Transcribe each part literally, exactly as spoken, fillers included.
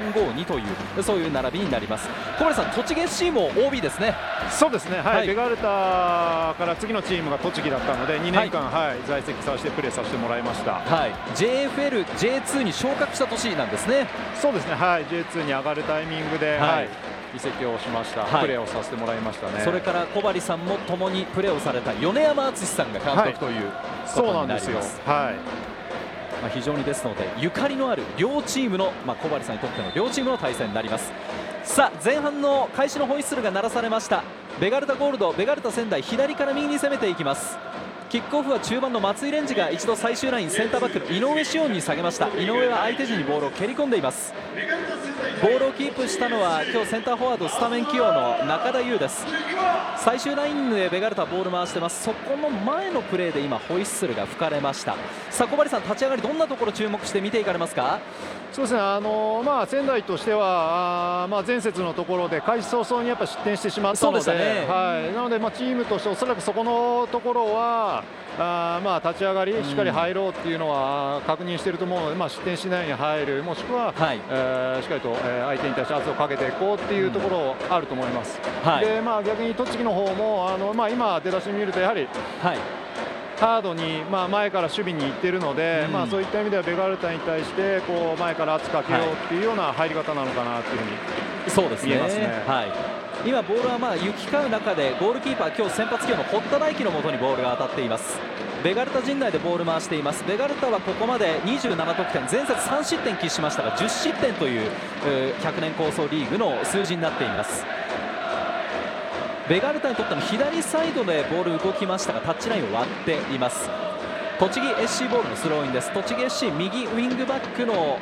んごにというそういう並びになります。小森さん、栃木 エフシー も オービー ですね。 そうですね、はいはい、 ベガルタから次のチームが栃木だったのでにねんかん、はいはい、在籍させてプレーさせてもらいました、 はい、ジェイエフエル、ジェイツー に昇格した年なんですね。 そうですね、はい、ジェイツー に上がるタイミングで、はいはい、移籍をしました、はい、プレーをさせてもらいましたね。 それから小針さんも共にプレーをされた米山敦さんが監督という、はい、 そうなんですよ。はい、 まあ、非常にですのでゆかりのある両チームの、まあ、小針さんにとっての両チームの対戦になります。さあ前半の開始のホイッスルが鳴らされました。ベガルタゴールド、ベガルタ仙台、左から右に攻めていきます。キックオフは中盤の松井レンジが一度最終ラインセンターバックの井上紫音に下げました。井上は相手陣にボールを蹴り込んでいます。ボールをキープしたのは今日センターフォワードスタメン起用の中田優です。最終ラインでベガルタボール回してます。そこの前のプレーで今ホイッスルが吹かれました。さあ小針さん、立ち上がりどんなところ注目して見ていかれますか？ そうですね、あのーまあ、仙台としてはあ、まあ、前節のところで開始早々にやっぱ失点してしまったので、ね、はい、なので、まあ、チームとしておそらくそこのところはあ、まあ、立ち上がりしっかり入ろうっていうのは確認していると思うので、まあ、失点しないように入る、もしくは、はい、えー、しっかりと、えー、相手に対して圧をかけていこうっていうところあると思います。はい、でまあ、逆に栃木の方もあの、まあ、今出だし見るとやはり、はい、ハードに、まあ、前から守備に行っているので、うん、まあ、そういった意味ではベガルタに対してこう前から圧かけようっていうような入り方なのかなというふうに見えますね。はい、 今ボールはまあ行き交う中でゴールキーパー今日先発起用の堀田大輝のもとにボールが当たっています。ベガルタ陣内でボール回しています。ベガルタはここまでにじゅうななとくてん、前節さん失点喫しましたがじゅっ失点というひゃくねん構想リーグの数字になっています。ベガルタにとっての左サイドでボール動きましたがタッチラインを割っています。栃木 エスシー ボールのスローインです。栃木 エスシー 右ウィングバックの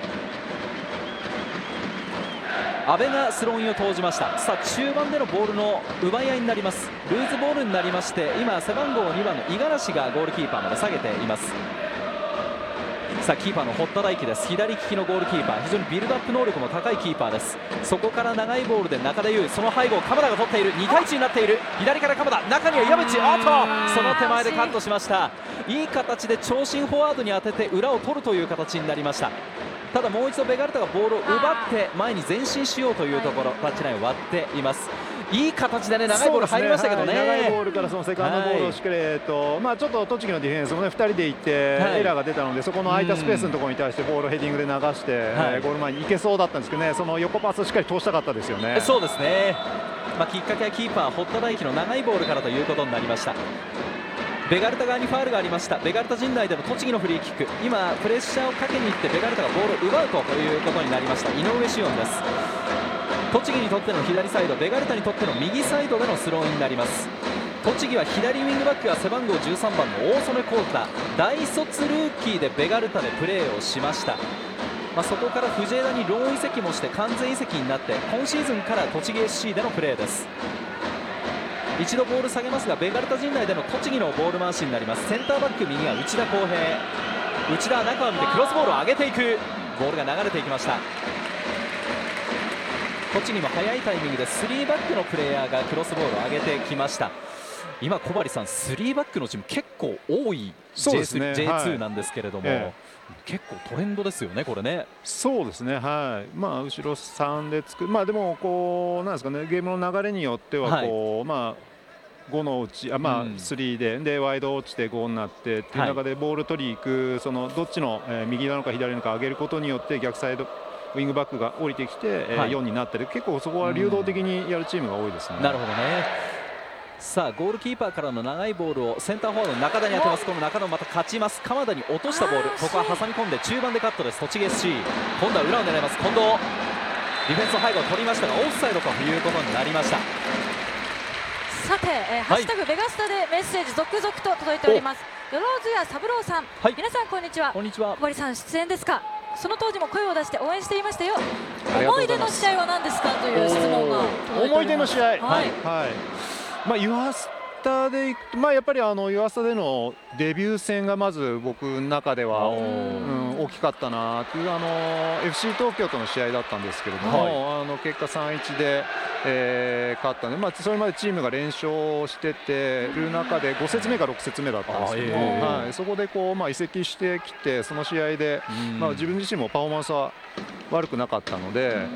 阿部がスローインを投じました。さあ中盤でのボールの奪い合いになります。ルーズボールになりまして今背番号にばんの五十嵐がゴールキーパーまで下げています。さあキーパーの堀田大輝です。左利きのゴールキーパー、非常にビルドアップ能力も高いキーパーです。そこから長いボールで中田優、その背後を鎌田が取っている。に対いちになっている。左から鎌田、中には岩渕、あっとその手前でカットしました。いい形で長身フォワードに当てて裏を取るという形になりました。ただもう一度ベガルタがボールを奪って前に前進しようというところ、タッチラインを割っています。いい形でね長いボール入りましたけどね、 はい、長いボールからそのセカンドボールをしっかり、はい、とまあ、ちょっと栃木のディフェンスもねふたりで行って、はい、エラーが出たのでそこの空いたスペースのところに対してボールをヘディングで流して、はい、えー、ゴール前に行けそうだったんですけどね、その横パスをしっかり通したかったですよね。 そうですね、まあ、きっかけはキーパー堀田大輝の長いボールからということになりました。ベガルタ側にファウルがありました。ベガルタ陣内での栃木のフリーキック、今プレッシャーをかけにいってベガルタがボールを奪うということになりました。井上紫音です。栃木にとっての左サイド、ベガルタにとっての右サイドでのスローインになります。栃木は左ウィングバックが背番号じゅうさんばんの大曽根浩太、大卒ルーキーでベガルタでプレーをしました。まあ、そこから藤枝にローン移籍もして完全移籍になって今シーズンから栃木 エスシー でのプレーです。一度ボール下げますがベガルタ陣内での栃木のボール回しになります。センターバック右は内田航平、内田は中を見てクロスボールを上げていく。ボールが流れていきました。栃木も早いタイミングでスリーバックのプレーヤーがクロスボールを上げてきました。今小針さんスリーバックのチーム結構多い ジェイスリー、ね、ジェイツー なんですけれども、ええ、結構トレンドですよねこれね。そうですね、はい、まあ、後ろさんでつく、まあ、でもこうなんですかね、ゲームの流れによってはこう、はい、まあごのうち、あ、まあ、スリー で、でワイド落ちてごになってっていう中でボール取りに行く、そのどっちの、えー、右なのか左なのか上げることによって逆サイドウィングバックが降りてきて、えーはい、よんになってる。結構そこは流動的にやるチームが多いですね。なるほどね。さあゴールキーパーからの長いボールをセンターフォワードの中田に当てます。この中田もまた勝ちます。鎌田に落としたボール、ここは挟み込んで中盤でカットです。栃木 エスシー 今度は裏を狙います。近藤ディフェンスの背後を取りましたがオフサイドということになりました。 さて、えー、ハッシュタグベガスタでメッセージ続々と届いております。よろずや三郎さん、はい、皆さんこんにちは。こんにちは。小針さん出演ですか。その当時も声を出して応援していましたよ。思い出の試合は何ですかという質問が届いております。思い出の試合、はい、はい、 まあ、ユアスタでいくと、まあ、やっぱりあのユアスタでのデビュー戦がまず僕の中では、うん、大きかったなという、あの エフシー 東京との試合だったんですけれども、はい、あの結果 さんたいいち で、えー、勝ったので、まあ、それまでチームが連勝しててる中でご節目かろく節目だったんですけども、えーはい、そこでこう、まあ、移籍してきてその試合で、まあ、自分自身もパフォーマンスは悪くなかったので、